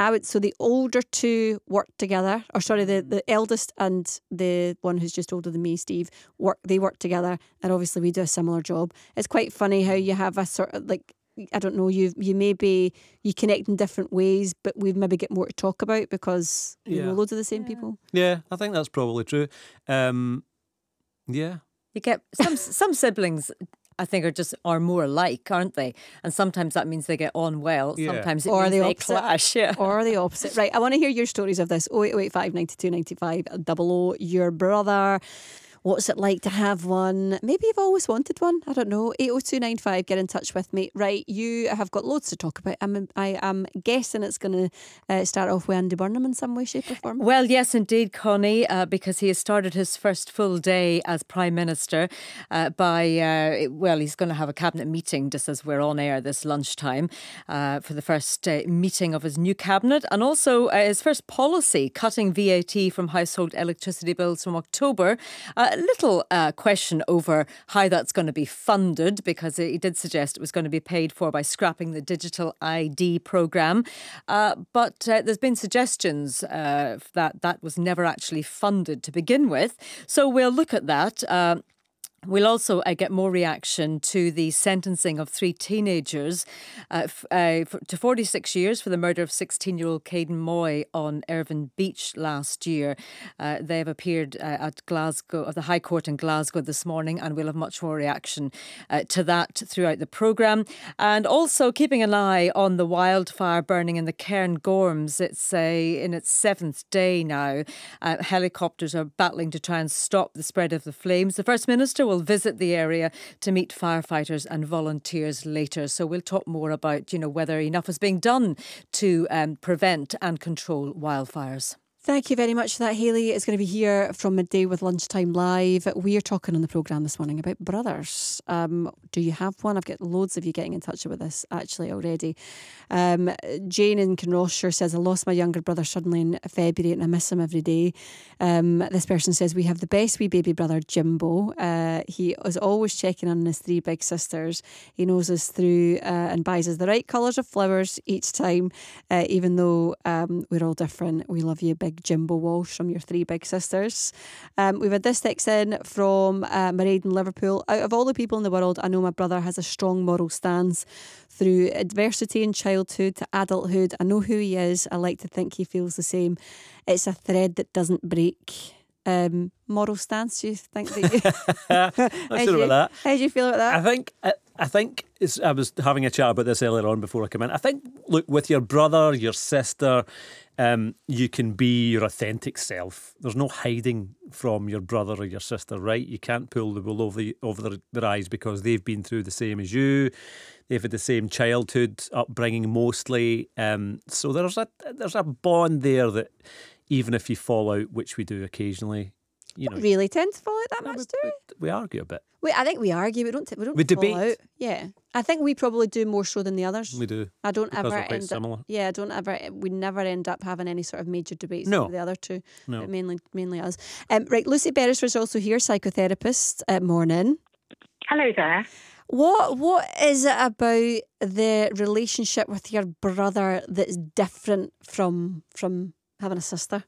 So the older two work together, or sorry, the eldest and the one who's just older than me, Steve, they work together, and obviously we do a similar job. It's quite funny how you have a sort of like, I don't know, you connect in different ways, but we maybe get more to talk about because we know loads of the same people. Yeah, I think that's probably true. Yeah. You get some siblings, I think, are more alike, aren't they? And sometimes that means they get on well. Yeah. Sometimes it means they clash. Yeah. Or the opposite. Right, I want to hear your stories of this. 08085 92 95 00. Your brother. What's it like to have one? Maybe you've always wanted one. I don't know. 80295, get in touch with me. Right, you have got loads to talk about. I am guessing it's going to start off with Andy Burnham in some way, shape or form. Well, yes, indeed, Connie, because he has started his first full day as Prime Minister he's going to have a cabinet meeting just as we're on air this lunchtime for the first meeting of his new cabinet, and also his first policy, cutting VAT from household electricity bills from October. A little question over how that's going to be funded, because he did suggest it was going to be paid for by scrapping the digital ID programme. But there's been suggestions that was never actually funded to begin with. So we'll look at that. We'll also get more reaction to the sentencing of 3 teenagers to 46 years for the murder of 16-year-old Caden Moy on Irvine Beach last year. They have appeared at the High Court in Glasgow this morning, and we'll have much more reaction to that throughout the programme. And also keeping an eye on the wildfire burning in the Cairngorms. It's in its 7th day now. Helicopters are battling to try and stop the spread of the flames. The First Minister will visit the area to meet firefighters and volunteers later. So we'll talk more about, whether enough is being done to prevent and control wildfires. Thank you very much for that, Hayley. It's going to be here from midday with Lunchtime Live. We are talking on the programme this morning about brothers. Do you have one? I've got loads of you getting in touch with us actually already. Jane in Kinrossshire says, I lost my younger brother suddenly in February and I miss him every day. This person says, we have the best wee baby brother, Jimbo. He is always checking on his 3 big sisters. He knows us through and buys us the right colours of flowers each time, even though we're all different. We love you, big Jimbo Walsh, from your 3 big sisters. We've had this text in from Mairead in Liverpool. Out of all the people in the world, I know my brother has a strong moral stance through adversity in childhood to adulthood. I know who he is. I like to think he feels the same. It's a thread that doesn't break. Moral stance, do you think that Not sure about that. How do you feel about that? I think I was having a chat about this earlier on before I came in. I think, look, with your brother, your sister, you can be your authentic self. There's no hiding from your brother or your sister, right? You can't pull the wool over their eyes because they've been through the same as you. They've had the same childhood upbringing mostly. So there's a bond there that even if you fall out, which we do occasionally, don't really tend to fall out that much, do we? We argue a bit. I think we argue. We don't We fall debate. out. Yeah, I think we probably do more so than the others. We do. I don't because ever we're quite end similar. up. Yeah, we never end up having any sort of major debates No. over the other two. No. But mainly us. Right, Lucy Beresford's also here, psychotherapist. Morning. Hello there. What is it about the relationship with your brother that's different from having a sister?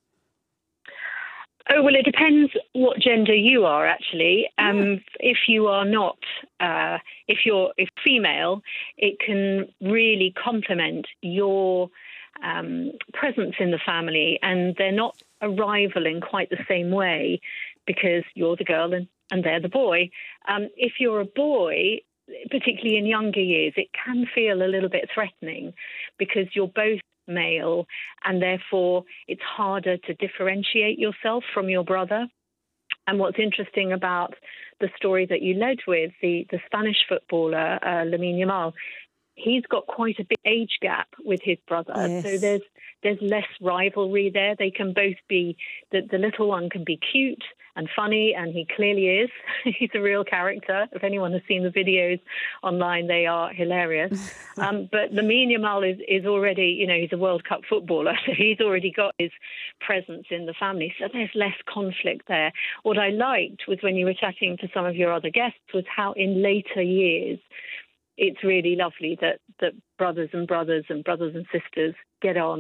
Oh, well, it depends what gender you are, actually. If you are not, if you're female, it can really complement your presence in the family, and they're not a rival in quite the same way because you're the girl and they're the boy. If you're a boy, particularly in younger years, it can feel a little bit threatening because you're both male, and therefore it's harder to differentiate yourself from your brother. And what's interesting about the story that you led with, the Spanish footballer, Lamine Yamal, he's got quite a big age gap with his brother. Yes. So there's less rivalry there. They can both be, the little one can be cute and funny, and he clearly is. He's a real character. If anyone has seen the videos online, they are hilarious. But Lamine Yamal is already, he's a World Cup footballer, so he's already got his presence in the family. So there's less conflict there. What I liked was when you were chatting to some of your other guests was how in later years it's really lovely that brothers and sisters get on